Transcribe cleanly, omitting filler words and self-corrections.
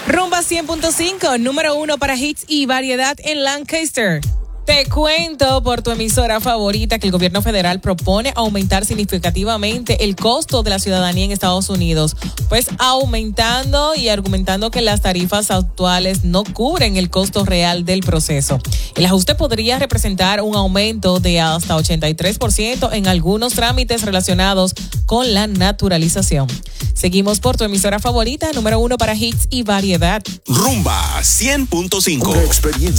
Rumba 100.5, número 1 para hits y variedad en Lancaster. Te cuento por tu emisora favorita que el gobierno federal propone aumentar significativamente el costo de la ciudadanía en Estados Unidos, pues aumentando y argumentando que las tarifas actuales no cubren el costo real del proceso. El ajuste podría representar un aumento de hasta 83% en algunos trámites relacionados con la naturalización. Seguimos por tu emisora favorita, número 1 para hits y variedad. Rumba 100.5. Una experiencia